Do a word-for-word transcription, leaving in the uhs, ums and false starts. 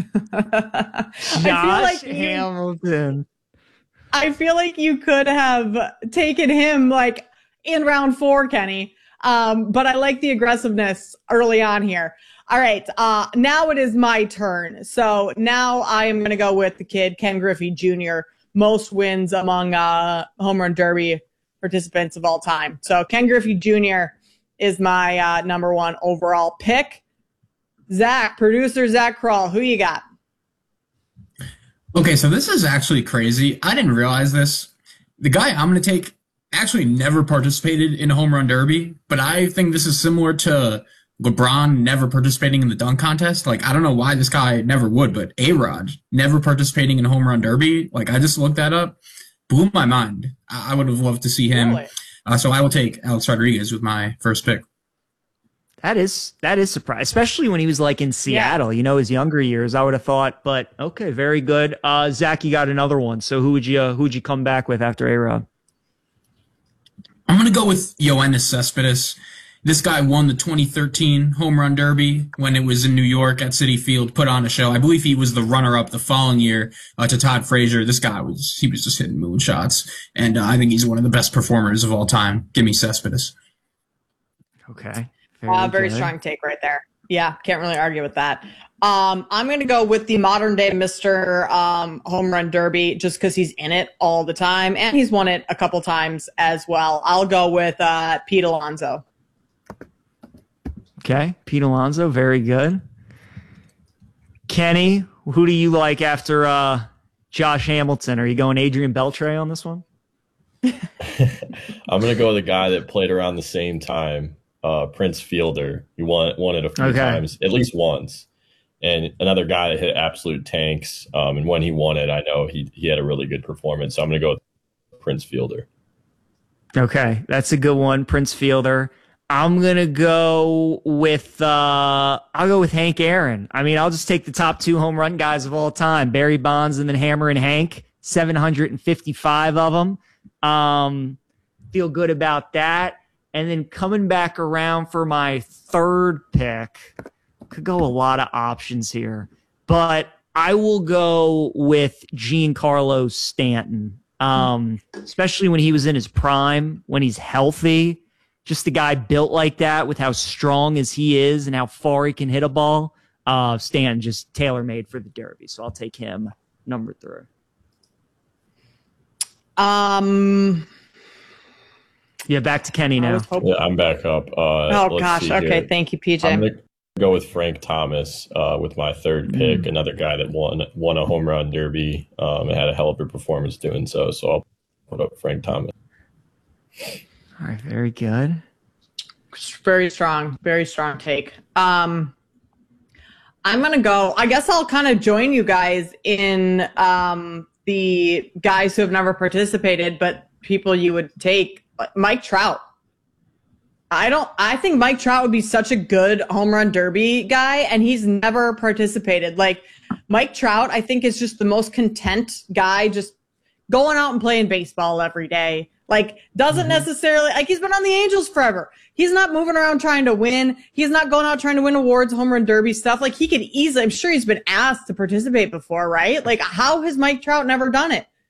I feel Josh like you, Hamilton. I feel like you could have taken him like in round four, Kenny. Um, but I like the aggressiveness early on here. All right. Uh, now it is my turn. So now I am going to go with the kid, Ken Griffey Junior Most wins among uh, home run derby participants of all time. So Ken Griffey Junior is my uh, number one overall pick. Zach, producer Zach Kroll, who you got? Okay, so this is actually crazy. I didn't realize this. The guy I'm going to take actually never participated in a home run derby, but I think this is similar to LeBron never participating in the dunk contest. Like, I don't know why this guy never would, but A-Rod never participating in a home run derby. Like, I just looked that up. Blew my mind. I, I would have loved to see him. Really? Uh, so I will take Alex Rodriguez with my first pick. That is that is surprising, especially when he was like in Seattle. Yeah. You know, his younger years. I would have thought, but okay, very good. Uh, Zach, you got another one. So who would you uh, who would you come back with after A-Rod? I'm gonna go with Yoenis Cespedes. This guy won the twenty thirteen Home Run Derby when it was in New York at Citi Field. Put on a show. I believe he was the runner-up the following year uh, to Todd Frazier. This guy was he was just hitting moonshots, and uh, I think he's one of the best performers of all time. Give me Cespedes. Okay. Very, uh, very strong take right there. Yeah, can't really argue with that. Um, I'm going to go with the modern day Mister Um, Home Run Derby just because he's in it all the time and he's won it a couple times as well. I'll go with uh, Pete Alonso. Okay, Pete Alonso, very good. Kenny, who do you like after uh, Josh Hamilton? Are you going Adrian Beltre on this one? I'm going to go with a guy that played around the same time. Uh, Prince Fielder. He won, won it a few okay. times, at least once. And another guy that hit absolute tanks. Um, and when he won it, I know he he had a really good performance. So I'm going to go with Prince Fielder. Okay, that's a good one, Prince Fielder. I'm going to go with uh, I'll go with Hank Aaron. I mean, I'll just take the top two home run guys of all time, Barry Bonds and then Hammer and Hank, seven hundred fifty-five of them. Um, feel good about that. And then coming back around for my third pick, could go a lot of options here, but I will go with Giancarlo Stanton, um, especially when he was in his prime, when he's healthy. Just a guy built like that with how strong as he is and how far he can hit a ball. Uh, Stanton just tailor-made for the Derby, so I'll take him number three. Um... Yeah, back to Kenny now. Yeah, I'm back up. Uh, oh, gosh. Okay, here. Thank you, P J. I'm going to go with Frank Thomas uh, with my third pick, mm. another guy that won won a home run derby um, and had a hell of a performance doing so. So I'll put up Frank Thomas. All right, very good. Very strong, very strong take. Um, I'm going to go. I guess I'll kind of join you guys in um, the guys who have never participated, but people you would take. Mike Trout. I don't, I think Mike Trout would be such a good home run derby guy, and he's never participated. Like, Mike Trout, I think, is just the most content guy, just going out and playing baseball every day. Like, doesn't mm-hmm. necessarily, like, he's been on the Angels forever. He's not moving around trying to win. He's not going out trying to win awards, home run derby stuff. Like, he could easily, I'm sure he's been asked to participate before, right? Like, how has Mike Trout never done it?